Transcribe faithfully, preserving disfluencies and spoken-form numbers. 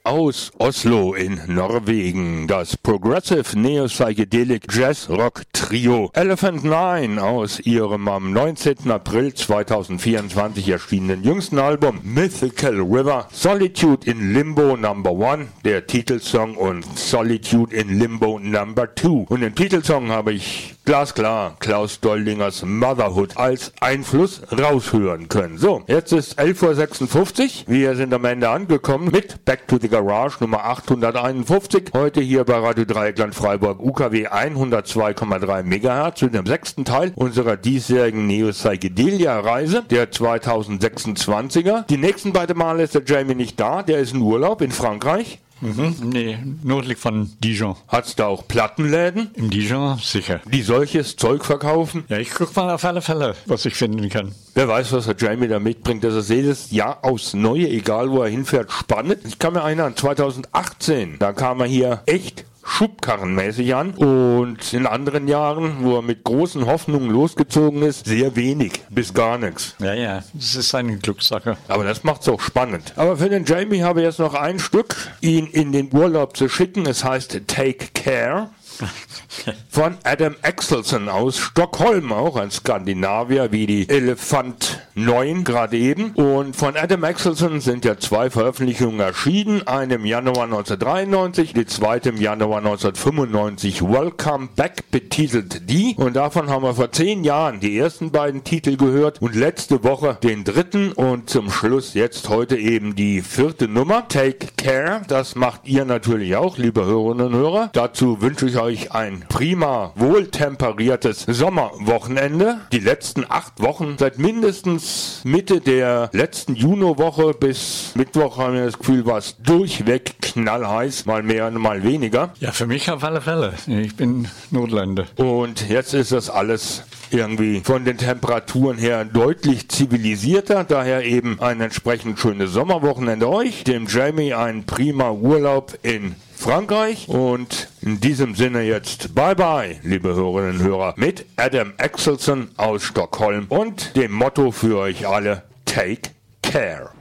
aus Oslo in Norwegen, das Progressive Neo-Psychedelic Jazz Rock Trio Elephant Nine aus ihrem am neunzehnten April zweitausendvierundzwanzig erschienenen jüngsten Album Mythical River, Solitude in Limbo Number One, der Titelsong, und Solitude in Limbo Number Two. Und den Titelsong habe ich glasklar Klaus Doldingers Motherhood als Einfluss raushören können. So, jetzt ist elf Uhr sechsundfünfzig. Wir sind am Ende angekommen mit Back to the Garage Nummer achthunderteinundfünfzig. Heute hier bei Radio Dreieckland Freiburg U K W hundertzwei Komma drei Megahertz mit dem sechsten Teil unserer diesjährigen Neo-Psychedelia-Reise, der zweitausendsechsundzwanziger. Die nächsten beiden Male ist der Jamie nicht da, der ist in Urlaub in Frankreich. Mhm, nee, nördlich von Dijon. Hat's da auch Plattenläden? Im Dijon, sicher. Die solches Zeug verkaufen? Ja, ich guck mal auf alle Fälle, was ich finden kann. Wer weiß, was der Jamie da mitbringt, dass er jedes Jahr aufs Neue, egal wo er hinfährt, spannend. Ich kann mir erinnern, zweitausendachtzehn, da kam er hier echt schubkarrenmäßig an, und in anderen Jahren, wo er mit großen Hoffnungen losgezogen ist, sehr wenig bis gar nichts. Ja, ja, das ist eine Glückssache. Aber das macht's auch spannend. Aber für den Jamie habe ich jetzt noch ein Stück, ihn in den Urlaub zu schicken. Es heißt Take Care. Von Adam Axelson aus Stockholm, auch ein Skandinavier wie die Elephant neun gerade eben. Und von Adam Axelson sind ja zwei Veröffentlichungen erschienen. Eine im Januar neunzehnhundertdreiundneunzig, die zweite im Januar neunzehnhundertfünfundneunzig. Welcome Back betitelt die. Und davon haben wir vor zehn Jahren die ersten beiden Titel gehört und letzte Woche den dritten und zum Schluss jetzt heute eben die vierte Nummer. Take Care, das macht ihr natürlich auch, liebe Hörerinnen und Hörer. Dazu wünsche ich euch ein prima, wohltemperiertes Sommerwochenende. Die letzten acht Wochen, seit mindestens Mitte der letzten Junowoche bis Mittwoch, haben wir das Gefühl, war es durchweg knallheiß, mal mehr und mal weniger. Ja, für mich auf alle Fälle. Ich bin Nordländer. Und jetzt ist das alles irgendwie von den Temperaturen her deutlich zivilisierter, daher eben ein entsprechend schönes Sommerwochenende euch, dem Jamie einen prima Urlaub in Frankreich, und in diesem Sinne jetzt bye bye, liebe Hörerinnen und Hörer, mit Adam Axelson aus Stockholm und dem Motto für euch alle: Take Care.